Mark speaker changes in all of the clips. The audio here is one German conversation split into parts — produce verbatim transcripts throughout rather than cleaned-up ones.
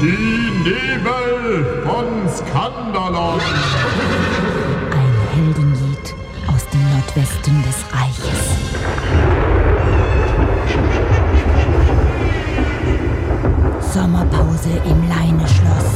Speaker 1: Die Nebel von Skandalon.
Speaker 2: Ein Heldenlied aus dem Nordwesten des Reiches. Sommerpause im Leineschloss.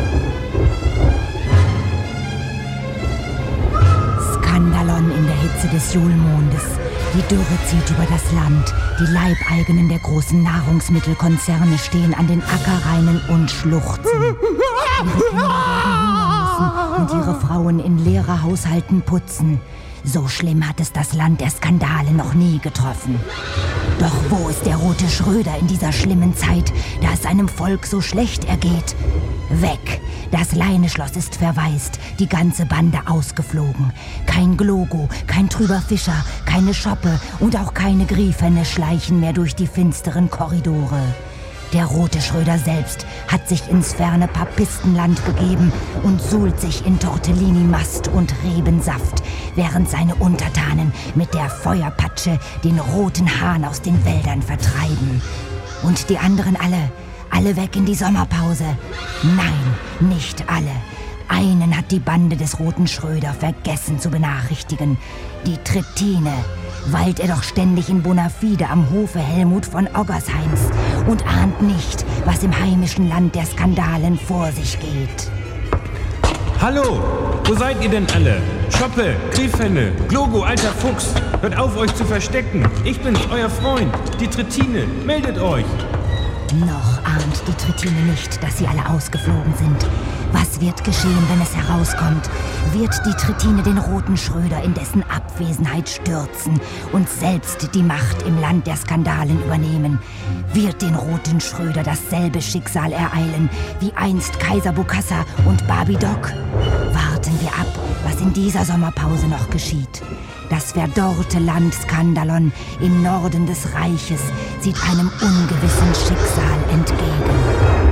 Speaker 2: Skandalon in der Hitze des Julmondes. Die Dürre zieht über das Land. Die Leibeigenen der großen Nahrungsmittelkonzerne stehen an den Ackerrainen und schluchzen. Ihre Kinder werden hungern müssen und ihre Frauen in Lehrerhaushalten putzen. So schlimm hat es das Land der Skandale noch nie getroffen. Doch wo ist der rote Schröder in dieser schlimmen Zeit, da es seinem Volk so schlecht ergeht? Weg! Das Leineschloss ist verwaist, die ganze Bande ausgeflogen. Kein Glogo, kein trüber Fischer, keine Schoppe und auch keine Griefene schleichen mehr durch die finsteren Korridore. Der rote Schröder selbst hat sich ins ferne Papistenland begeben und suhlt sich in Tortellini-Mast und Rebensaft, während seine Untertanen mit der Feuerpatsche den roten Hahn aus den Wäldern vertreiben. Und die anderen alle, alle weg in die Sommerpause? Nein, nicht alle. Einen hat die Bande des roten Schröder vergessen zu benachrichtigen. Die Tritine. Weilt er doch ständig in Bonafide am Hofe Helmut von Oggersheims und ahnt nicht, was im heimischen Land der Skandalen vor sich geht.
Speaker 3: Hallo, wo seid ihr denn alle? Schoppe, Griefhenne, Glogo, alter Fuchs, hört auf, euch zu verstecken. Ich bin's, euer Freund, die Tritine, meldet euch.
Speaker 2: Noch ahnt die Tritine nicht, dass sie alle ausgeflogen sind. Was wird geschehen, wenn es herauskommt? Wird die Tritine den roten Schröder in dessen Abwesenheit stürzen und selbst die Macht im Land der Skandalen übernehmen? Wird den roten Schröder dasselbe Schicksal ereilen wie einst Kaiser Bokassa und Babydoc? Warten wir ab, was in dieser Sommerpause noch geschieht. Das verdorrte Land Skandalon im Norden des Reiches sieht einem ungewissen Schicksal entgegen.